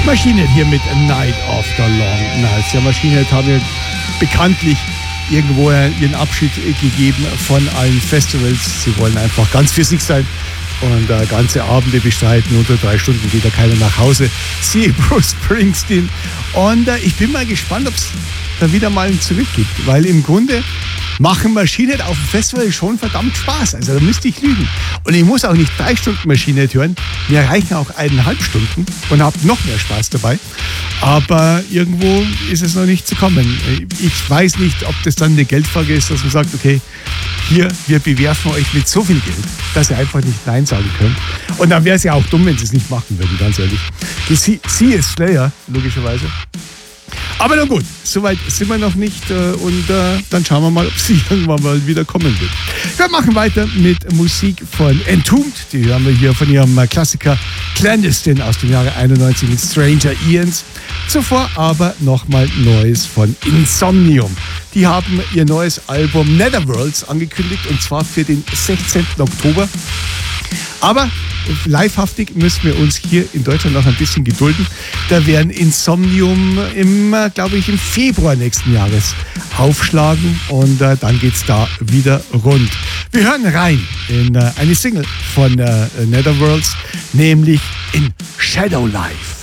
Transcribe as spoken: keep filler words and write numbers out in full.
Machine Head hier mit A Night After Long Nights. Ja, Machine Head haben ja bekanntlich irgendwo ihren Abschied gegeben von allen Festivals. Sie wollen einfach ganz für sich sein und äh, ganze Abende bestreiten. Unter drei Stunden geht ja keiner nach Hause. Siehe Bruce Springsteen. Und äh, ich bin mal gespannt, ob es da wieder mal ein Zurück gibt, weil im Grunde machen Machine Head auf dem Festival schon verdammt Spaß. Also da müsste ich lügen. Und ich muss auch nicht drei Stunden Machine Head hören. Mir reichen auch eineinhalb Stunden und habe noch mehr Spaß dabei. Aber irgendwo ist es noch nicht zu kommen. Ich weiß nicht, ob das dann eine Geldfrage ist, dass man sagt, okay, hier, wir bewerfen euch mit so viel Geld, dass ihr einfach nicht Nein sagen könnt. Und dann wäre es ja auch dumm, wenn sie es nicht machen würden, ganz ehrlich. Sie, sie ist Slayer, logischerweise. Aber na gut, soweit sind wir noch nicht äh, und äh, dann schauen wir mal, ob sie irgendwann mal wieder kommen wird. Wir machen weiter mit Musik von Entombed. Die hören wir hier von ihrem Klassiker Clandestine aus dem Jahre einundneunzig mit Stranger Ians. Zuvor aber nochmal Neues von Insomnium. Die haben ihr neues Album Netherworlds angekündigt und zwar für den sechzehnten Oktober. Aber livehaftig müssen wir uns hier in Deutschland noch ein bisschen gedulden. Da werden Insomnium im, glaube ich, im Februar nächsten Jahres aufschlagen und äh, dann geht's da wieder rund. Wir hören rein in äh, eine Single von äh, Netherworlds, nämlich in Shadow Life.